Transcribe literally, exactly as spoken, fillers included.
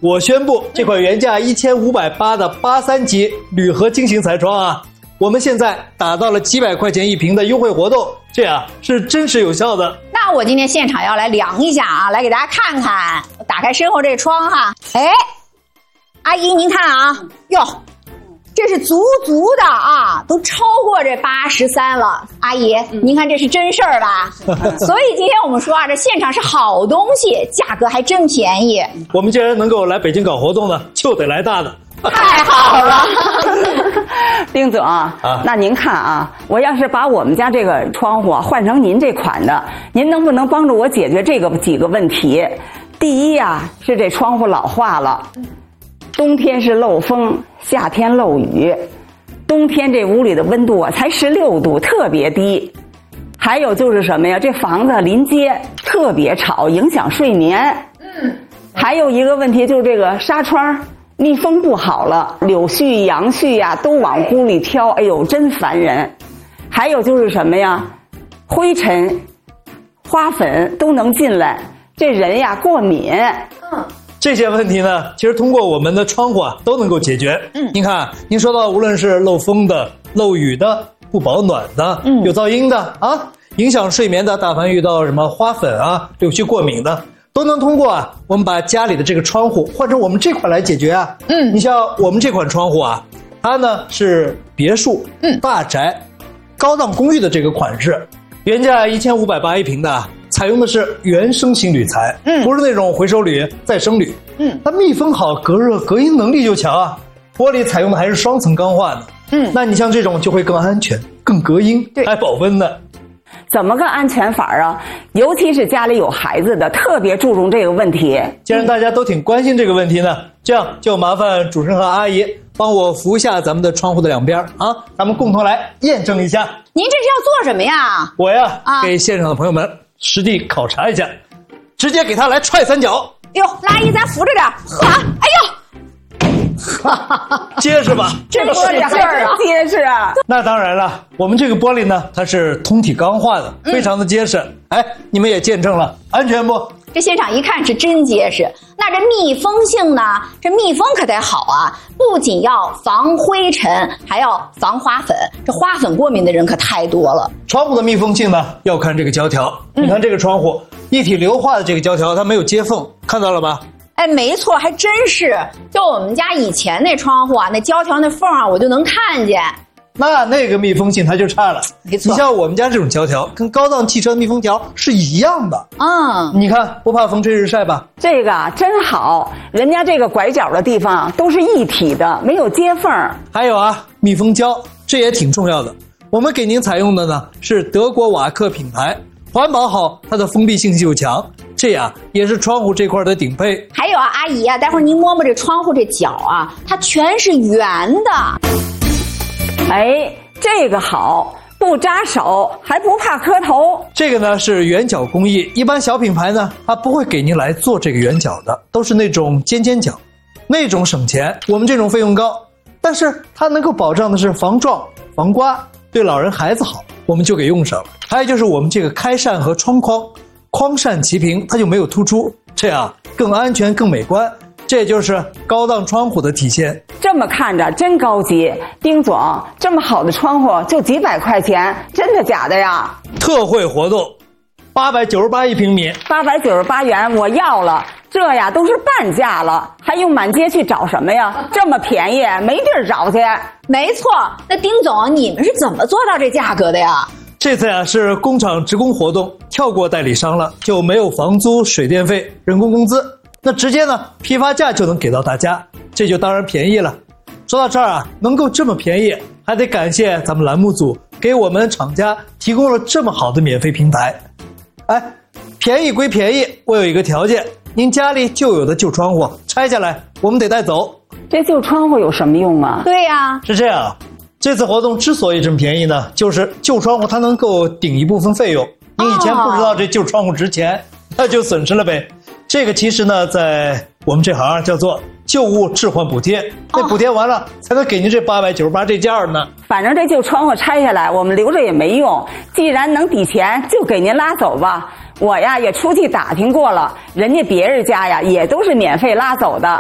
我宣布这款原价一千五百八的八三级铝合金型彩窗啊，我们现在打到了几百块钱一瓶的优惠活动，这样是真实有效的。 那我今天现场要来量一下啊，来给大家看看。我打开身后这窗哈，哎，阿姨您看啊，哟，这是足足的啊，都超过这八十三了。阿姨，您看这是真事儿吧？所以今天我们说啊，这现场是好东西，价格还真便宜。 我们既然能够来北京搞活动呢，就得来大的。 太好了。 丁总啊，那您看啊，我要是把我们家这个窗户啊换成您这款的，您能不能帮助我解决这个几个问题？第一啊，是这窗户老化了，冬天是漏风，夏天漏雨，冬天这屋里的温度啊才十六度，特别低。还有就是什么呀？这房子临街特别吵，影响睡眠。嗯。还有一个问题就是这个纱窗。密封不好了，柳絮、杨絮呀、啊、都往屋里飘，哎呦，真烦人。还有就是什么呀，灰尘、花粉都能进来，这人呀过敏。 嗯，这些问题呢，其实通过我们的窗户啊都能够解决。嗯，您看，您说到无论是漏风的、漏雨的、不保暖的、嗯、有噪音的啊，影响睡眠的，大凡遇到什么花粉啊、柳絮过敏的。都能通过啊，我们把家里的这个窗户换成我们这款来解决啊。嗯，你像我们这款窗户啊，它呢是别墅、嗯、大宅、高档公寓的这个款式，原价一千五百八一瓶的，采用的是原生型铝材，嗯，不是那种回收铝、再生铝。嗯，它密封好，隔热隔音能力就强啊。玻璃采用的还是双层钢化的。嗯，那你像这种就会更安全、更隔音，还保温呢。 怎么个安全法啊？尤其是家里有孩子的，特别注重这个问题。 既然大家都挺关心这个问题呢，这样就麻烦主持人和阿姨帮我扶下咱们的窗户的两边啊，咱们共同来验证一下。 您这是要做什么呀？ 我呀，啊、给现场的朋友们实地考察一下，直接给他来踹三脚。 哟，阿姨咱扶着点，呵，哎呦。 结实吧？ 这个使劲儿啊，结实啊！ 那当然了，我们这个玻璃呢，它是通体钢化的，非常的结实。嗯、哎，你们也见证了，安全不？ 这现场一看是真结实。那这密封性呢？这密封可得好啊！不仅要防灰尘，还要防花粉。这花粉过敏的人可太多了。 窗户的密封性呢，要看这个胶条。嗯、你看这个窗户，一体硫化的这个胶条，它没有接缝，看到了吧？ 哎，没错，还真是。就我们家以前那窗户啊，那胶条那缝啊，我就能看见。 那那个密封性它就差了。 没错， 你像我们家这种胶条，跟高档汽车密封条是一样的。嗯，你看不怕风吹日晒吧？ 这个真好，人家这个拐角的地方都是一体的，没有接缝。 还有啊，密封胶，这也挺重要的。我们给您采用的呢是德国瓦克品牌，环保好，它的封闭性就强。这样也是窗户这块的顶配。 还有啊，阿姨啊，待会儿您摸摸这窗户这角啊，它全是圆的。 哎，这个好，不扎手，还不怕磕头。 这个呢是圆角工艺，一般小品牌呢它不会给您来做这个圆角的，都是那种尖尖角，那种省钱。我们这种费用高，但是它能够保障的是防撞、防刮，对老人孩子好，我们就给用上了。还有就是我们这个开扇和窗框。框扇齐平，它就没有突出，这样更安全更美观，这就是高档窗户的体现。 这么看着真高级。丁总，这么好的窗户就几百块钱，真的假的呀？ 特惠活动，八百九十八一平米， 八百九十八元我要了。这呀都是半价了，还用满街去找什么呀？这么便宜，没地儿找去。 没错，那丁总，你们是怎么做到这价格的呀？ 这次呀是工厂职工活动，跳过代理商了，就没有房租、水电费、人工工资，那直接呢批发价就能给到大家，这就当然便宜了。说到这儿啊，能够这么便宜，还得感谢咱们栏目组给我们厂家提供了这么好的免费平台。哎，便宜归便宜，我有一个条件，您家里旧有的旧窗户拆下来，我们得带走。 这旧窗户有什么用啊？ 对呀， 是这样。这次活动之所以这么便宜呢，就是旧窗户它能够顶一部分费用。你以前不知道这旧窗户值钱，那就损失了呗。这个其实呢，在我们这行叫做旧物置换补贴，那补贴完了才能给您这八百九十八这件呢。 反正这旧窗户拆下来，我们留着也没用。既然能抵钱，就给您拉走吧。我呀也出去打听过了，人家别人家呀也都是免费拉走的。